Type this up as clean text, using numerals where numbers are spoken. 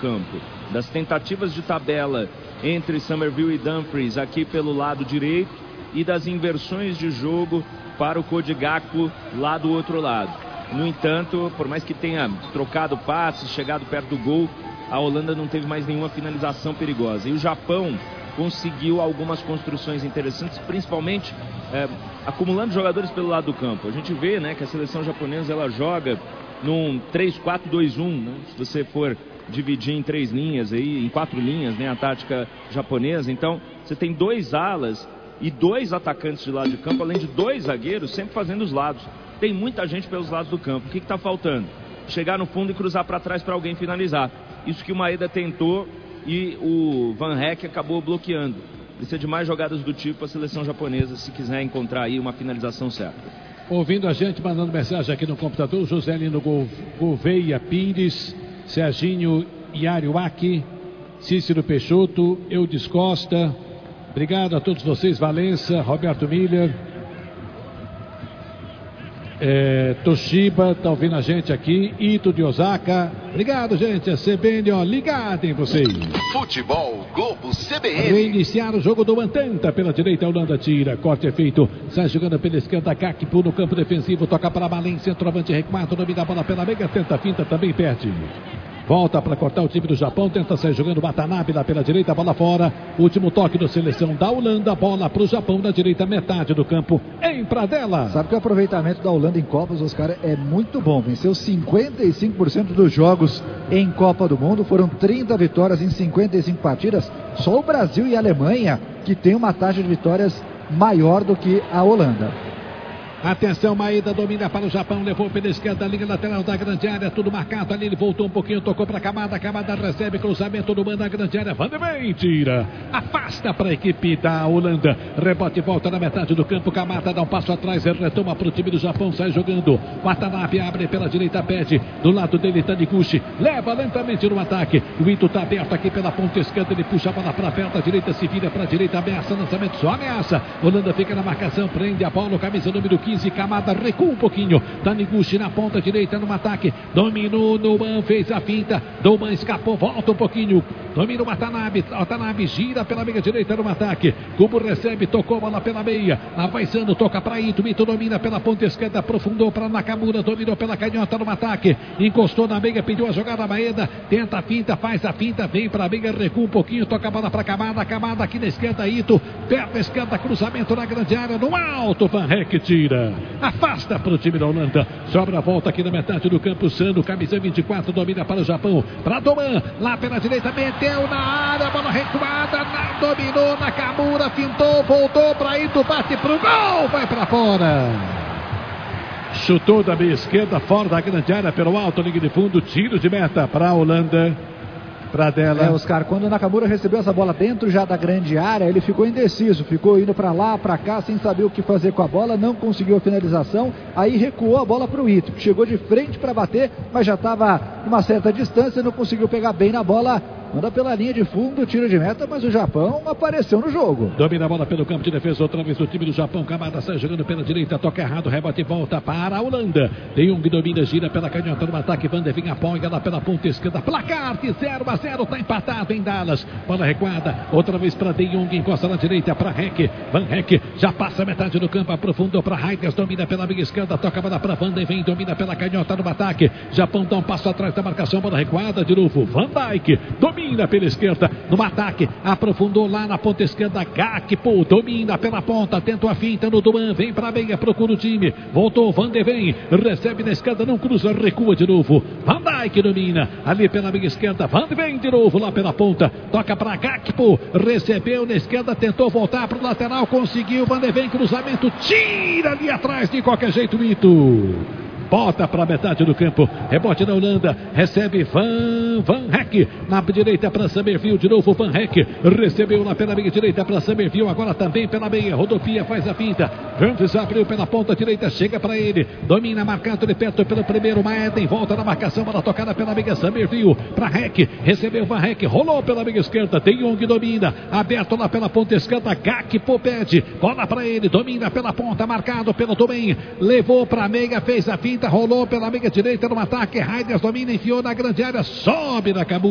campo, das tentativas de tabela entre Summerville e Dumfries aqui pelo lado direito e das inversões de jogo para o Cody Gakpo lá do outro lado. No entanto, por mais que tenha trocado passes, chegado perto do gol, a Holanda não teve mais nenhuma finalização perigosa. E o Japão conseguiu algumas construções interessantes, principalmente acumulando jogadores pelo lado do campo. A gente vê, né, que a seleção japonesa ela joga num 3-4-2-1, né? Se você for dividir em 3 linhas, aí, em 4 linhas, né, a tática japonesa. Então, você tem 2 alas e 2 atacantes de lado de campo, além de 2 zagueiros, sempre fazendo os lados. Tem muita gente pelos lados do campo. O que está faltando? Chegar no fundo e cruzar para trás para alguém finalizar. Isso que o Maeda tentou e o Van Heck acabou bloqueando. Precisa de mais jogadas do tipo a seleção japonesa, se quiser encontrar aí uma finalização certa. Ouvindo a gente, mandando mensagem aqui no computador, José Lino Gouveia Pires, Serginho Iariuaki, Cícero Peixoto, Eudes Costa. Obrigado a todos vocês, Valença, Roberto Miller, Toshiba, tá ouvindo a gente aqui, Ito de Osaka. Obrigado, gente, a CBN, ó, ligada em vocês. Futebol Globo CBN. Reiniciar o jogo do Antanta pela direita, a Holanda tira, corte é feito, sai jogando pela esquerda, Gakpo no campo defensivo, toca para Balém, centroavante recuado, domina a bola pela meia, tenta a finta, também perde. Volta para cortar o time do Japão, tenta sair jogando Watanabe lá pela direita, bola fora. Último toque da seleção da Holanda, bola para o Japão na direita, metade do campo, em Pradella. Sabe que o aproveitamento da Holanda em Copas, Oscar, é muito bom. Venceu 55% dos jogos em Copa do Mundo, foram 30 vitórias em 55 partidas. Só o Brasil e a Alemanha que tem uma taxa de vitórias maior do que a Holanda. Atenção, Maeda domina para o Japão, levou pela esquerda, linha lateral da grande área, tudo marcado ali, ele voltou um pouquinho, tocou para Kamada, Kamada recebe cruzamento do mando da grande área, Van de Ven tira, afasta para a equipe da Holanda, rebote volta na metade do campo, Kamada dá um passo atrás, retoma para o time do Japão, sai jogando, Watanabe abre pela direita, pede, do lado dele Taniguchi, leva lentamente no ataque, o Ito está aberto aqui pela ponta esquerda, ele puxa a bola para perto, a direita se vira para a direita, ameaça, lançamento, só ameaça, Holanda fica na marcação, prende a bola, camisa número 15, Kamada recua um pouquinho, Taniguchi na ponta direita no ataque, dominou Doman, fez a finta, Doman escapou, volta um pouquinho, domina o Watanabe, Watanabe gira pela meia direita no ataque, Kubo recebe, tocou bola pela meia, avançando, toca para Ito, Ito domina pela ponta esquerda, aprofundou para Nakamura, dominou pela canhota no ataque, encostou na meia, pediu a jogada Maeda, tenta a finta, faz a finta, vem para a meia, recua um pouquinho, toca a bola para Kamada, Kamada aqui na esquerda, Ito, perto da esquerda, cruzamento na grande área, no alto, Van Heck tira. Afasta para o time da Holanda. Sobra a volta aqui na metade do campo. Sando, camisa 24, domina para o Japão. Para Doman, lá pela direita, meteu na área, bola recuada, dominou Nakamura, fintou, voltou para Ito, bate para o gol, vai para fora. Chutou da meia esquerda, fora da grande área, pelo alto, linha de fundo, tiro de meta para a Holanda. Pradella. Oscar, quando o Nakamura recebeu essa bola dentro já da grande área, ele ficou indeciso, ficou indo para lá, para cá, sem saber o que fazer com a bola, não conseguiu a finalização, aí recuou a bola para o Ito, que chegou de frente para bater, mas já estava numa certa distância, não conseguiu pegar bem na bola, manda pela linha de fundo, tiro de meta, mas o Japão apareceu no jogo. Domina a bola pelo campo de defesa, outra vez o time do Japão, Kamada sai jogando pela direita, toca errado, rebote e volta para a Holanda. De Jong domina, gira pela canhota no ataque, Van de Ven apoia lá pela ponta esquerda, placar de 0-0, está empatado em Dallas. Bola recuada, outra vez para De Jong, encosta na direita para Heck, Van Heck já passa a metade do campo, aprofundou para Heiders, domina pela meia esquerda, toca a bola para Van de Ven, domina pela canhota no ataque, Japão dá um passo atrás da marcação, bola recuada de novo, Van Dijk, domina pela esquerda, no ataque, aprofundou lá na ponta esquerda, Gakpo, domina pela ponta, tentou a finta no Doman, vem para a meia, procura o time, voltou Van de Ven, recebe na esquerda, não cruza, recua de novo, Van Dijk domina, ali pela meia esquerda, Van de Ven de novo lá pela ponta, toca para Gakpo, recebeu na esquerda, tentou voltar para o lateral, conseguiu, Van de Ven, cruzamento, tira ali atrás, de qualquer jeito, Ito. Bota para a metade do campo, rebote da Holanda, recebe Van Heck, na direita para Summerville, de novo Van Heck, recebeu lá pela meia direita para Summerville, agora também pela meia, rodopia, faz a finta, Ramses abriu pela ponta direita, chega para ele, domina, marcado de perto pelo primeiro, Maeden, volta na marcação, bola tocada pela meia, Summerville, para Heck, recebeu Van Heck, rolou pela meia esquerda, De Jong domina, aberto lá pela ponta esquerda, Gakpo pede, bola para ele, domina pela ponta, marcado pelo Domen, levou para a meia, fez a finta, rolou pela meia direita no ataque, Heiders domina, enfiou na grande área, sobe na Nakamura.